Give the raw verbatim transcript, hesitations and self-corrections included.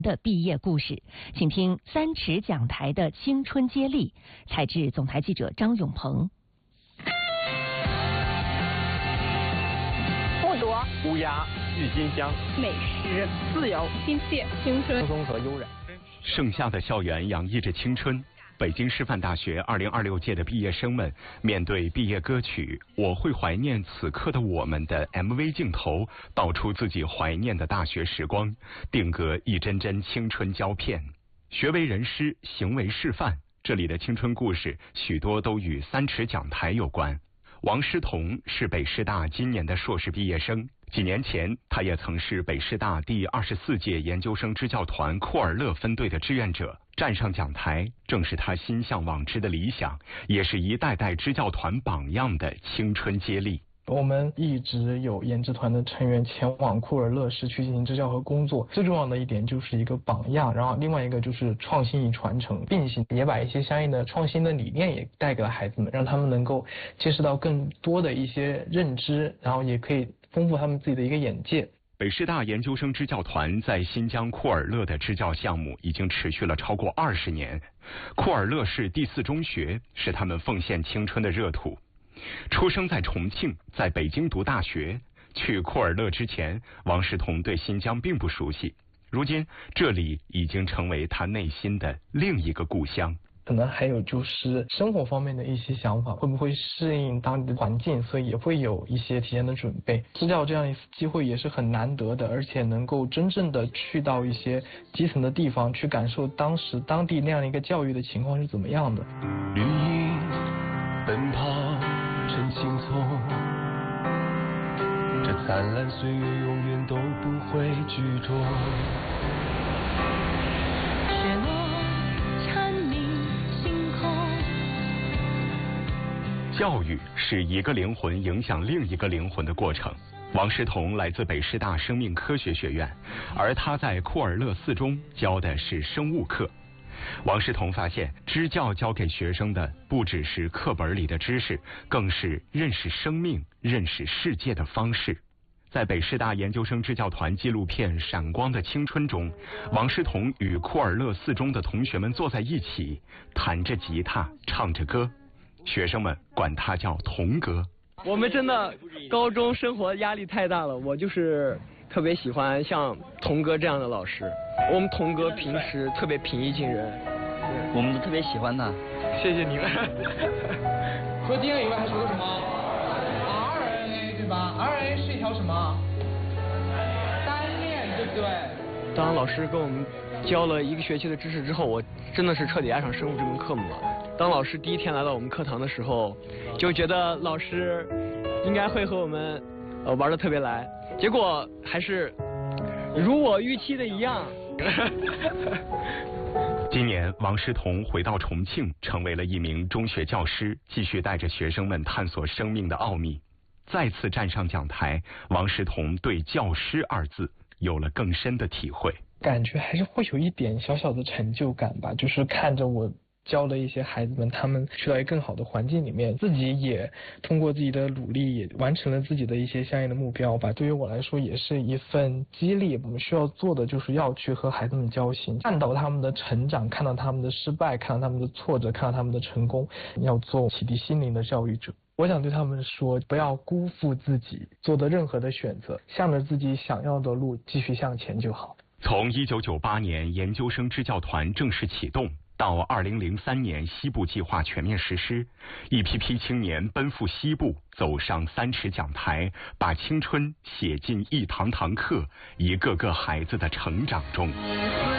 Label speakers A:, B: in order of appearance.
A: 的毕业故事，请听三尺讲台的青春接力。采制总台记者张永鹏。
B: 剥夺、
C: 乌鸦、郁金香、
B: 美食、自由、亲切、青春、
C: 轻松和悠然。
D: 盛夏的校园洋溢着青春。北京师范大学二零二六届的毕业生们面对毕业歌曲《我会怀念此刻的我们》的 M V 镜头，道出自己怀念的大学时光，定格一帧帧青春胶片。学为人师，行为示范，这里的青春故事许多都与三尺讲台有关。王诗彤是北师大今年的硕士毕业生，几年前他也曾是北师大第二十四届研究生支教团库尔勒分队的志愿者。站上讲台，正是他心向往之的理想，也是一代代支教团榜样的青春接力。
E: 我们一直有研支团的成员前往库尔勒市区进行支教和工作，最重要的一点就是一个榜样，然后另外一个就是创新与传承并行，也把一些相应的创新的理念也带给了孩子们，让他们能够接触到更多的一些认知，然后也可以丰富他们自己的一个眼界。
D: 北师大研究生支教团在新疆库尔勒的支教项目已经持续了超过二十年。库尔勒市第四中学是他们奉献青春的热土。出生在重庆，在北京读大学。去库尔勒之前，王诗彤对新疆并不熟悉，如今这里已经成为他内心的另一个故乡。
E: 可能还有就是生活方面的一些想法，会不会适应当地的环境，所以也会有一些提前的准备。支教这样一次机会也是很难得的，而且能够真正的去到一些基层的地方，去感受当时当地那样一个教育的情况是怎么样的。
F: 绿荫奔跑成青葱，这灿烂岁月永远都不会居中。
D: 教育是一个灵魂影响另一个灵魂的过程。王诗彤来自北师大生命科学学院，而他在库尔勒四中教的是生物课。王诗彤发现，支教教给学生的不只是课本里的知识，更是认识生命、认识世界的方式。在北师大研究生支教团纪录片《闪光的青春》中，王诗彤与库尔勒四中的同学们坐在一起，弹着吉他，唱着歌。学生们管他叫童哥。
G: 我们真的高中生活压力太大了，我就是特别喜欢像童哥这样的老师。我们童哥平时特别平易近人，
H: 我们都特别喜欢他。
G: 谢谢你们。
I: 除了 D N A 以外还学过什么 ？R N A 对吧 ？R N A 是一条什么单链，对不对？
G: 当老师跟我们教了一个学期的知识之后，我真的是彻底爱上生物这门科目了。当老师第一天来到我们课堂的时候，就觉得老师应该会和我们呃玩得特别来，结果还是如我预期的一样。
D: 今年王诗彤回到重庆，成为了一名中学教师，继续带着学生们探索生命的奥秘。再次站上讲台，王诗彤对教师二字有了更深的体会，
E: 感觉还是会有一点小小的成就感吧，就是看着我教的一些孩子们，他们去到一个更好的环境里面，自己也通过自己的努力也完成了自己的一些相应的目标吧。对于我来说也是一份激励，我们需要做的就是要去和孩子们交心，看到他们的成长，看到他们的失败，看到他们的挫折，看到他们的成功，要做启迪心灵的教育者。我想对他们说，不要辜负自己做的任何的选择，向着自己想要的路继续向前就好。
D: 从一九九八年研究生支教团正式启动到二零零三年西部计划全面实施，一批批青年奔赴西部，走上三尺讲台，把青春写进一堂堂课，一个个孩子的成长中。